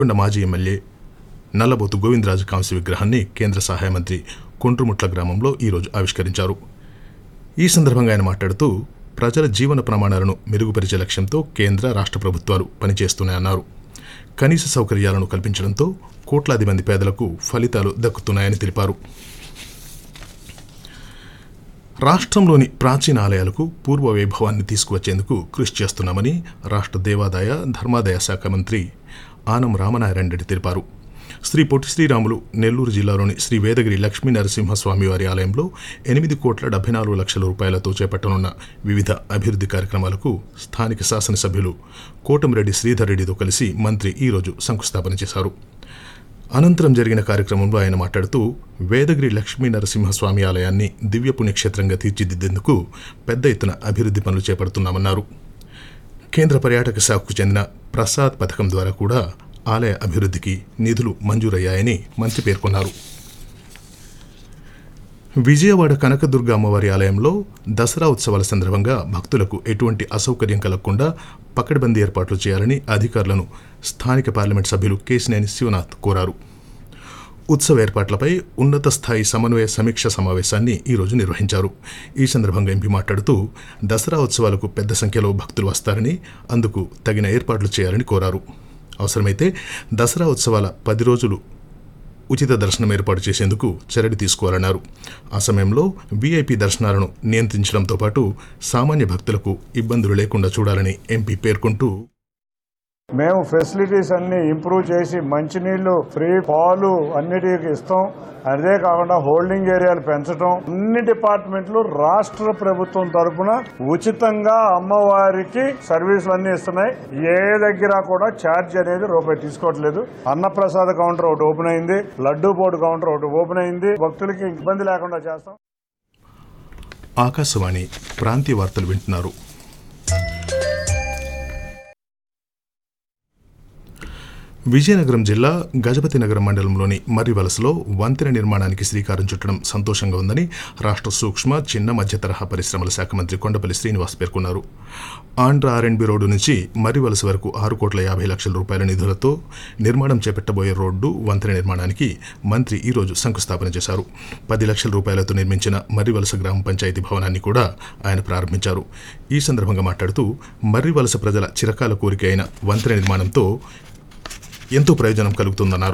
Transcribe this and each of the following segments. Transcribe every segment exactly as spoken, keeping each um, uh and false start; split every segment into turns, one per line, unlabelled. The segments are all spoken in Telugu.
కొండ మాజీ ఎమ్మెల్యే నల్లబోతు గోవిందరాజు కాంస్య విగ్రహాన్ని కేంద్ర సహాయ మంత్రి కొండ్రుముట్ల గ్రామంలో ఈరోజు ఆవిష్కరించారు. ఈ సందర్భంగా ఆయన మాట్లాడుతూ ప్రజల జీవన ప్రమాణాలను మెరుగుపరిచే లక్ష్యంతో కేంద్ర రాష్ట్ర ప్రభుత్వాలు పనిచేస్తున్నాయన్నారు. కనీస సౌకర్యాలను కల్పించడంతో కోట్లాది మంది పేదలకు ఫలితాలు దక్కుతున్నాయని తెలిపారు. రాష్ట్రంలోని ప్రాచీన ఆలయాలకు పూర్వ వైభవాన్ని తీసుకువచ్చేందుకు కృషి చేస్తున్నామని రాష్ట్ర దేవాదాయ ధర్మాదాయ శాఖ మంత్రి ఆనం రామనారాయణ రెడ్డి తెలిపారు. శ్రీ పొట్టి శ్రీరాములు నెల్లూరు జిల్లాలోని శ్రీ వేదగిరి లక్ష్మీ నరసింహస్వామి వారి ఆలయంలో ఎనిమిది కోట్ల డెబ్బై నాలుగు లక్షల రూపాయలతో చేపట్టనున్న వివిధ అభివృద్ధి కార్యక్రమాలకు స్థానిక శాసనసభ్యులు కోటమిరెడ్డి శ్రీధర్ రెడ్డితో కలిసి మంత్రి ఈరోజు శంకుస్థాపన చేశారు. అనంతరం జరిగిన కార్యక్రమంలో ఆయన మాట్లాడుతూ వేదగిరి లక్ష్మీ నరసింహస్వామి ఆలయాన్ని దివ్య పుణ్యక్షేత్రంగా తీర్చిదిద్దేందుకు పెద్ద ఎత్తున అభివృద్ధి పనులు చేపడుతున్నామన్నారు. కేంద్ర పర్యాటక శాఖకు చెందిన ప్రసాద్ పథకం ద్వారా కూడా ఆలయ అభివృద్ధికి నిధులు మంజూరయ్యాయని మంత్రి పేర్కొన్నారు. విజయవాడ కనకదుర్గ అమ్మవారి ఆలయంలో దసరా ఉత్సవాల సందర్భంగా భక్తులకు ఎటువంటి అసౌకర్యం కలగకుండా పకడ్బందీ ఏర్పాట్లు చేయాలని అధికారులను స్థానిక పార్లమెంట్ సభ్యులు కేశినేని శివనాథ్ కోరారు. ఉత్సవ ఏర్పాట్లపై ఉన్నత స్థాయి సమన్వయ సమీక్ష సమావేశాన్ని ఈరోజు నిర్వహించారు. ఈ సందర్భంగా ఎంపీ మాట్లాడుతూ దసరా ఉత్సవాలకు పెద్ద సంఖ్యలో భక్తులు వస్తారని అందుకు తగిన ఏర్పాట్లు చేయాలని కోరారు. అవసరమైతే దసరా ఉత్సవాల పది రోజులు ఉచిత దర్శనం ఏర్పాటు చేసేందుకు చర్యలు తీసుకోవాలన్నారు. ఆ సమయంలో వీఐపీ దర్శనాలను నియంత్రించడంతో పాటు సామాన్య భక్తులకు ఇబ్బందులు లేకుండా చూడాలని ఎంపీ పేర్కొంటూ
మేము ఫెసిలిటీస్ అన్ని ఇంప్రూవ్ చేసి మంచినీళ్లు ఫ్రీ పాలు అన్నిటికి ఇస్తాం. అదే కాకుండా హోల్డింగ్ ఏరియాలు పెంచడం, అన్ని డిపార్ట్మెంట్లు రాష్ట్ర ప్రభుత్వం తరఫున ఉచితంగా అమ్మవారికి సర్వీసులు అన్ని ఇస్తున్నాయి. ఏ దగ్గర కూడా ఛార్జ్ అనేది రూపాయి తీసుకోవట్లేదు. అన్నప్రసాద కౌంటర్ ఒకటి ఓపెన్ అయింది, లడ్డూ బోర్డు కౌంటర్ ఒకటి ఓపెన్ అయింది. భక్తులకి ఇబ్బంది లేకుండా చేస్తాం.
ఆకాశవాణి ప్రాంతీయ వార్తలు వింటున్నారు. విజయనగరం జిల్లా గజపతి నగరం మండలంలోని మర్రివలసలో వంతెన నిర్మాణానికి శ్రీకారం చుట్టడం సంతోషంగా ఉందని రాష్ట్ర సూక్ష్మ చిన్న మధ్య తరహా పరిశ్రమల శాఖ మంత్రి కొండపల్లి శ్రీనివాస్ పేర్కొన్నారు. ఆంధ్ర ఆర్ఎండ్బి రోడ్డు నుంచి మర్రివలస వరకు ఆరు కోట్ల యాభై లక్షల రూపాయల నిధులతో నిర్మాణం చేపట్టబోయే రోడ్డు వంతెన నిర్మాణానికి మంత్రి ఈరోజు శంకుస్థాపన చేశారు. పది లక్షల రూపాయలతో నిర్మించిన మర్రివలస గ్రామ పంచాయతీ భవనాన్ని కూడా ఆయన ప్రారంభించారు. ఈ సందర్భంగా మాట్లాడుతూ మర్రివలస ప్రజల చిరకాల కోరిక అయిన వంతెన నిర్మాణంతో ఎంతో ప్రయోజనం కలుగుతుందన్నారు.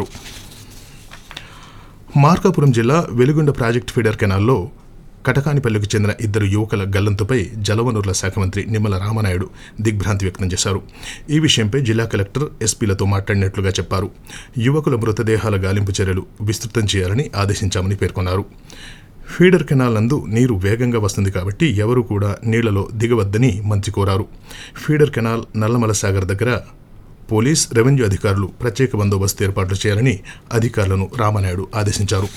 మార్కాపురం జిల్లా వెలుగొండ ప్రాజెక్టు ఫీడర్ కెనాల్లో కటకానిపల్లికి చెందిన ఇద్దరు యువకుల గల్లంతుపై జలవనరుల శాఖ మంత్రి నిమ్మల రామనాయుడు దిగ్భ్రాంతి వ్యక్తం చేశారు. ఈ విషయంపై జిల్లా కలెక్టర్ ఎస్పీలతో మాట్లాడినట్లుగా చెప్పారు. యువకుల మృతదేహాల గాలింపు చర్యలు విస్తృతం చేయాలని ఆదేశించామని పేర్కొన్నారు. ఫీడర్ కెనాల్ నందు నీరు వేగంగా వస్తుంది కాబట్టి ఎవరూ కూడా నీళ్లలో దిగవద్దని మంత్రి కోరారు. ఫీడర్ కెనాల్ నల్లమల సాగర్ దగ్గర పోలీస్, రెవెన్యూ అధికారులు ప్రత్యేక బందోబస్తు ఏర్పాట్లు చేయాలని అధికారులను రామనాయుడు ఆదేశించారు.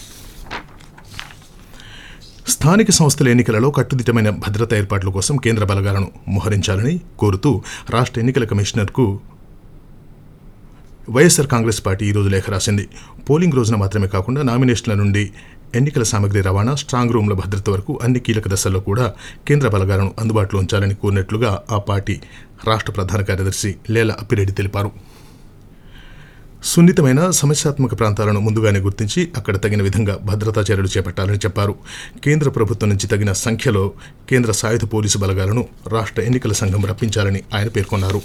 స్థానిక సంస్థల ఎన్నికలలో కట్టుదిట్టమైన భద్రతా ఏర్పాట్ల కోసం కేంద్ర బలగాలను మోహరించాలని కోరుతూ రాష్ట్ర ఎన్నికల కమిషనర్కు వైఎస్ఆర్ కాంగ్రెస్ పార్టీ ఈరోజు లేఖ రాసింది. పోలింగ్ రోజున మాత్రమే కాకుండా నామినేషన్ల నుండి ఎన్నికల సామగ్రి రవాణా, స్ట్రాంగ్ రూమ్ల భద్రత వరకు అన్ని కీలక దశల్లో కూడా కేంద్ర బలగాలను అందుబాటులో ఉంచాలని కోరినట్లుగా ఆ పార్టీ రాష్ట్ర ప్రధాన కార్యదర్శి లేల అప్పిరెడ్డి తెలిపారు. సున్నితమైన సమస్యాత్మక ప్రాంతాలను ముందుగానే గుర్తించి అక్కడ తగిన విధంగా భద్రతా చర్యలు చేపట్టాలని చెప్పారు. కేంద్ర ప్రభుత్వం నుంచి తగిన సంఖ్యలో కేంద్ర సాయుధ పోలీసు బలగాలను రాష్ట్ర ఎన్నికల సంఘం రప్పించాలని ఆయన పేర్కొన్నారు.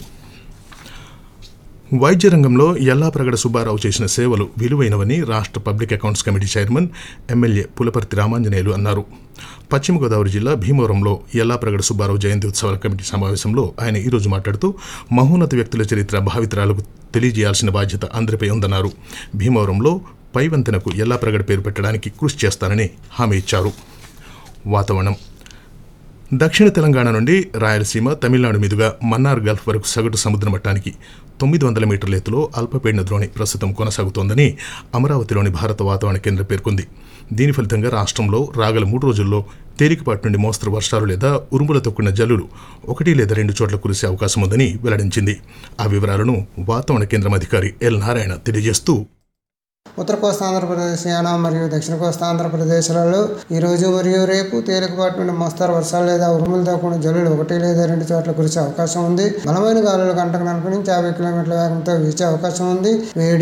వైద్య రంగంలో యల్లాప్రగడ సుబ్బారావు చేసిన సేవలు విలువైనవని రాష్ట్ర public accounts committee chairman MLA Pulaparthi Ramanjaneyulu అన్నారు. పశ్చిమ గోదావరి జిల్లా భీమవరంలో యల్లాప్రగడ సుబ్బారావు జయంతి ఉత్సవాల కమిటీ సమావేశంలో ఆయన ఈరోజు మాట్లాడుతూ మహోన్నత వ్యక్తుల చరిత్ర భావితరాలకు తెలియజేయాల్సిన బాధ్యత అందరిపై ఉందన్నారు. భీమవరంలో పై వంతెనకు యల్లాప్రగడ పేరు పెట్టడానికి కృషి చేస్తానని హామీ ఇచ్చారు. వాతావరణం. దక్షిణ తెలంగాణ నుండి రాయలసీమ, తమిళనాడు మీదుగా మన్నార్ గల్ఫ్ వరకు సగటు సముద్ర మట్టానికి తొమ్మిది వందల మీటర్ల ఎత్తులో అల్పపీడన ద్రోణి ప్రస్తుతం కొనసాగుతోందని అమరావతిలోని భారత వాతావరణ కేంద్రం పేర్కొంది. దీని ఫలితంగా రాష్ట్రంలో రాగల మూడు రోజుల్లో తేలికపాటి నుండి మోస్తరు వర్షాలు లేదా ఉరుములతో కూడిన జల్లులు ఒకటి లేదా రెండు చోట్ల కురిసే అవకాశం ఉందని వెల్లడించింది. ఆ వివరాలను వాతావరణ కేంద్రం అధికారి ఎల్ నారాయణ తెలియజేస్తూ
ఉత్తర కోస్తా ఆంధ్రప్రదేశ్, యానాం మరియు దక్షిణ కోస్తా ఆంధ్రప్రదేశ్లలో ఈరోజు మరియు రేపు తేలికపాటి నుండి మోస్తారు వర్షాలు లేదా ఉరుములతో కూడిన జల్లులు ఒకటి లేదా రెండు చోట్ల కురిసే అవకాశం ఉంది. బలమైన గాలులు గంటకు నలభై నుంచి యాభై కిలోమీటర్ల వేగంతో వీచే అవకాశం ఉంది. వేడి